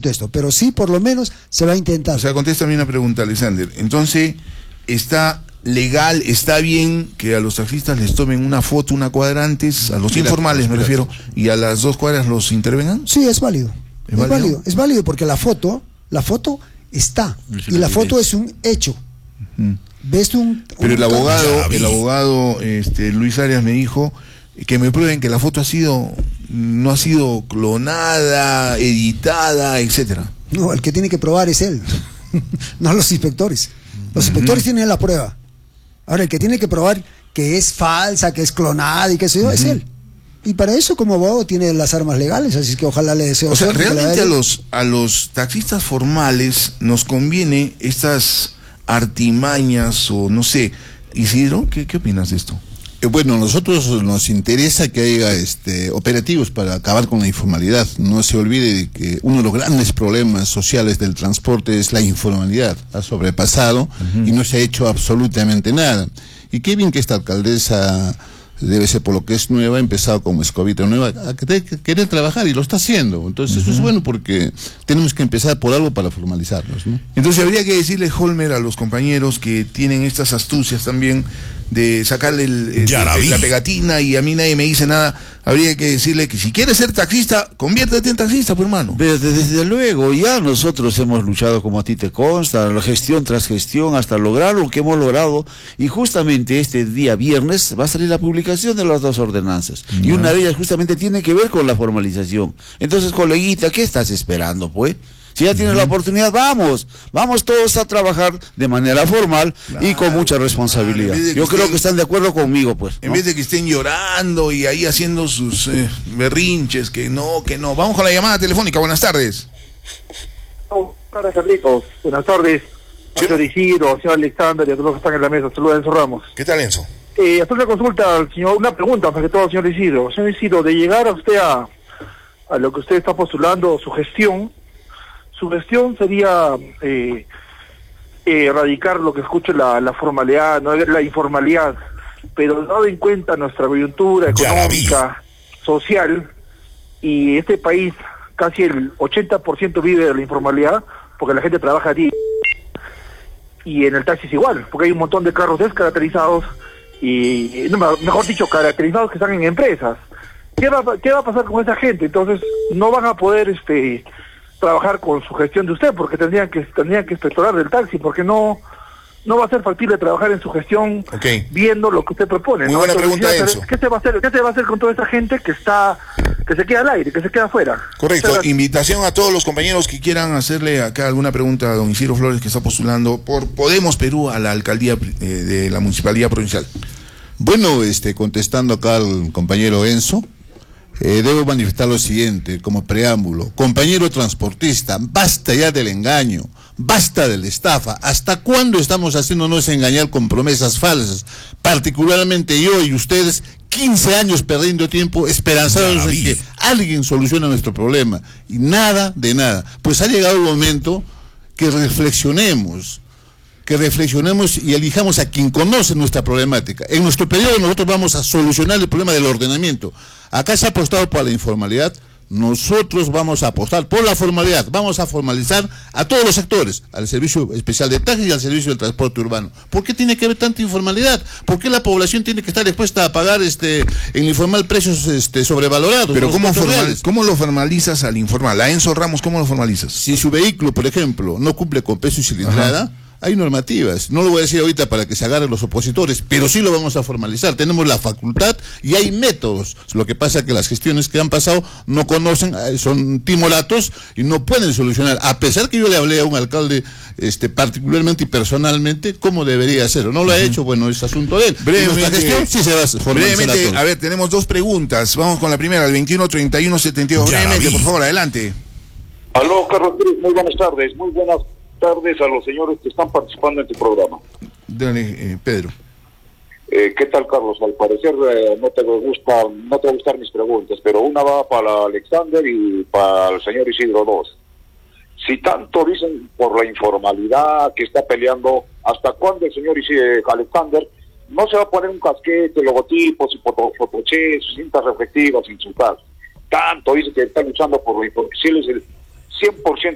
discuto esto, pero sí por lo menos se va a intentar. O sea, contéstame una pregunta, Alexander. Entonces, ¿está legal, está bien que a los taxistas les tomen una foto una cuadra antes, a los informales me refiero, y a las 2 cuadras los intervengan? Sí, es válido. Es válido porque la foto está, y la foto es un hecho. ¿Ves Pero el abogado Luis Arias me dijo que me prueben que la foto no ha sido clonada, editada, etcétera. No, el que tiene que probar es él, no los inspectores. Los inspectores tienen la prueba. Ahora, el que tiene que probar que es falsa, que es clonada y qué sé yo, es él. Y para eso, como abogado, tiene las armas legales, así que ojalá le deseo. O sea, realmente a los taxistas formales nos conviene estas artimañas o no sé. Isidro, ¿qué opinas de esto? Bueno, a nosotros nos interesa que haya operativos para acabar con la informalidad. No se olvide de que uno de los grandes problemas sociales del transporte es la informalidad. Ha sobrepasado y no se ha hecho absolutamente nada. Y qué bien que esta alcaldesa, debe ser por lo que es nueva, ha empezado como escobita nueva a querer trabajar y lo está haciendo. Entonces eso es bueno porque tenemos que empezar por algo para formalizarnos, ¿no? Entonces habría que decirle, Holmer, a los compañeros que tienen estas astucias también de sacarle la pegatina y a mí nadie me dice nada, habría que decirle que si quieres ser taxista, conviértete en taxista, pues, hermano. Pero desde luego, ya nosotros hemos luchado, como a ti te consta, la gestión tras gestión, hasta lograr lo que hemos logrado, y justamente este día viernes va a salir la publicación de las 2 ordenanzas, y una de ellas justamente tiene que ver con la formalización. Entonces, coleguita, ¿qué estás esperando, pues? Si ya tienes la oportunidad, vamos todos a trabajar de manera formal y con mucha responsabilidad. Yo creo que están de acuerdo conmigo, pues, ¿no? En vez de que estén llorando y ahí haciendo sus berrinches, que no. Vamos con la llamada telefónica, buenas tardes. Buenas tardes, Carlitos. Buenas tardes, señor Isidro, señor Alexander y a todos los que están en la mesa. Saludos a Enzo Ramos. ¿Qué tal, Enzo? Hacer una consulta al señor, una pregunta, más que todo, señor Isidro. Señor Isidro, de llegar a usted a lo que usted está postulando, su gestión sería erradicar lo que escuche la formalidad, no la informalidad, pero dado en cuenta nuestra coyuntura económica, social, y este país casi el 80% vive de la informalidad, porque la gente trabaja allí, y en el taxi es igual, porque hay un montón de carros descaracterizados, mejor dicho, caracterizados que están en empresas. ¿Qué va a pasar con esa gente? Entonces no van a poder trabajar con su gestión de usted, porque tendrían que inspectorar del taxi, porque no va a ser factible trabajar en su gestión viendo lo que usted propone. Muy buena pregunta, Enzo. ¿Qué se va a hacer con toda esa gente que se queda al aire, que se queda afuera? Correcto. Invitación a todos los compañeros que quieran hacerle acá alguna pregunta a don Isidro Flores, que está postulando por Podemos Perú a la alcaldía de la Municipalidad Provincial. Bueno, contestando acá al compañero Enzo, debo manifestar lo siguiente como preámbulo. Compañero transportista, basta ya del engaño, basta de la estafa. ¿Hasta cuándo estamos haciéndonos engañar con promesas falsas? Particularmente yo y ustedes, 15 años perdiendo tiempo esperanzados en que alguien solucione nuestro problema, y nada de nada. Pues ha llegado el momento que reflexionemos y elijamos a quien conoce nuestra problemática. En nuestro periodo nosotros vamos a solucionar el problema del ordenamiento. Acá se ha apostado por la informalidad, nosotros vamos a apostar por la formalidad, vamos a formalizar a todos los sectores, al servicio especial de taxis y al servicio del transporte urbano. ¿Por qué tiene que haber tanta informalidad? ¿Por qué la población tiene que estar dispuesta a pagar en el informal precios sobrevalorados? Pero ¿cómo lo formalizas al informal? A Enzo Ramos, ¿cómo lo formalizas? Si su vehículo, por ejemplo, no cumple con peso y cilindrada, hay normativas, no lo voy a decir ahorita para que se agarren los opositores, pero sí lo vamos a formalizar, tenemos la facultad y hay métodos. Lo que pasa es que las gestiones que han pasado no conocen, son timoratos y no pueden solucionar, a pesar que yo le hablé a un alcalde particularmente y personalmente cómo debería hacerlo. No lo ha hecho, bueno, es asunto de él. Brevemente, sí se va a formalizar. A ver, tenemos 2 preguntas, vamos con la primera, el 21 31 72. Brevemente, por favor, adelante. Aló, Carlos Cruz, muy buenas tardes. Muy buenas tardes a los señores que están participando en tu programa. Dale, Pedro. ¿Qué tal, Carlos? Al parecer no te va a gustar mis preguntas, pero una va para Alexander y para el señor Isidro 2. Si tanto dicen por la informalidad que está peleando, ¿hasta cuándo el señor Alexander no se va a poner un casquete, logotipos y fotochés, cintas reflectivas, insultar? Tanto dice que está luchando por la informalidad. Si él es el 100%